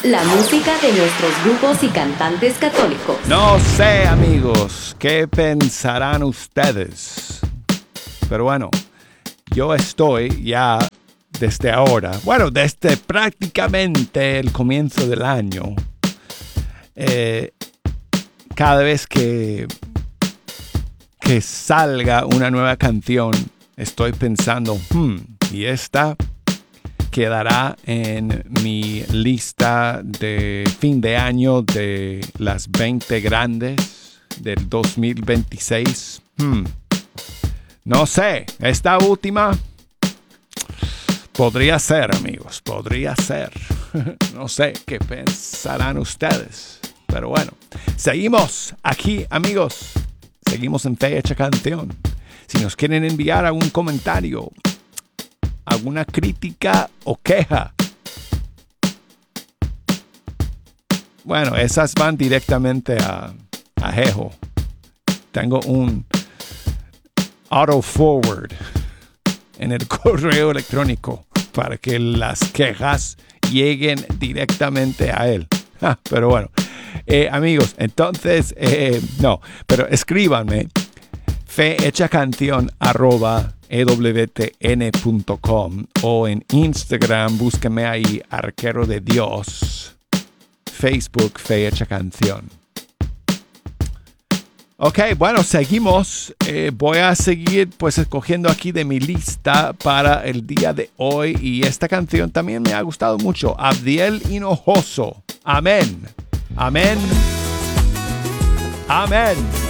La música de nuestros grupos y cantantes católicos. No sé, amigos, qué pensarán ustedes. Pero bueno, yo estoy ya desde ahora, bueno, desde prácticamente el comienzo del año, cada vez que salga una nueva canción, estoy pensando, y esta quedará en mi lista de fin de año de las 20 grandes del 2026. No sé, esta última podría ser, amigos, podría ser. No sé qué pensarán ustedes, pero bueno, seguimos aquí, amigos. Seguimos en Fe Hecha Canción. Si nos quieren enviar algún comentario, alguna crítica o queja, bueno, esas van directamente a Jejo. Tengo un auto forward en el correo electrónico para que las quejas lleguen directamente a él. Pero bueno, amigos, entonces, no, pero escríbanme fehechacanción@ewtn.com o en Instagram, búsquenme ahí, Arquero de Dios. Facebook, Fe Hecha Canción. Ok, bueno, seguimos. Voy a seguir pues escogiendo aquí de mi lista para el día de hoy. Y esta canción también me ha gustado mucho. Abdiel Hinojoso. Amén. Amén. Amén.